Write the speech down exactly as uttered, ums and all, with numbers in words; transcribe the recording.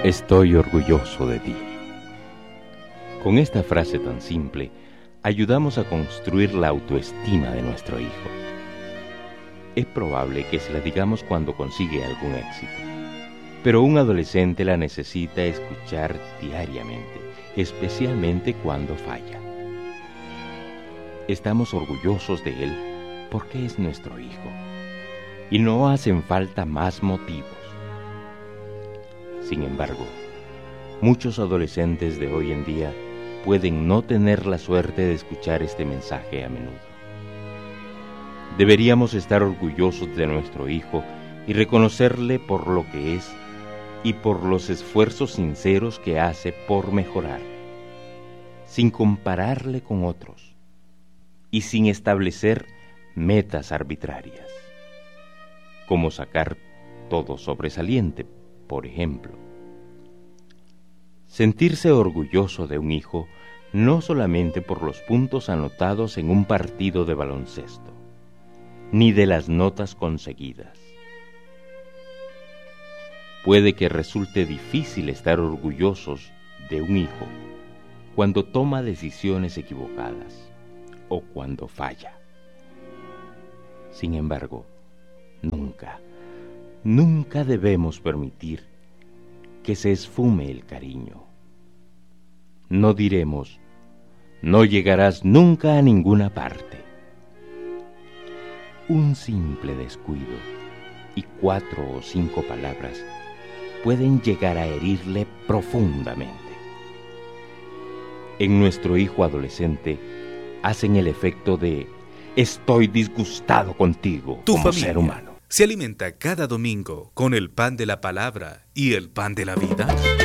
Estoy orgulloso de ti. Con esta frase tan simple, ayudamos a construir la autoestima de nuestro hijo. Es probable que se la digamos cuando consigue algún éxito, pero un adolescente la necesita escuchar diariamente, especialmente cuando falla. Estamos orgullosos de él porque es nuestro hijo, y no hacen falta más motivos. Sin embargo, muchos adolescentes de hoy en día pueden no tener la suerte de escuchar este mensaje a menudo. Deberíamos estar orgullosos de nuestro hijo y reconocerle por lo que es y por los esfuerzos sinceros que hace por mejorar, sin compararle con otros y sin establecer metas arbitrarias, como sacar todo sobresaliente, por ejemplo. Sentirse orgulloso de un hijo no solamente por los puntos anotados en un partido de baloncesto, ni de las notas conseguidas. Puede que resulte difícil estar orgullosos de un hijo cuando toma decisiones equivocadas o cuando falla. Sin embargo, nunca, nunca debemos permitir que se esfume el cariño. No diremos, no llegarás nunca a ninguna parte. Un simple descuido y cuatro o cinco palabras pueden llegar a herirle profundamente. En nuestro hijo adolescente hacen el efecto de estoy disgustado contigo tu como familia ser humano. ¿Se alimenta cada domingo con el pan de la palabra y el pan de la vida?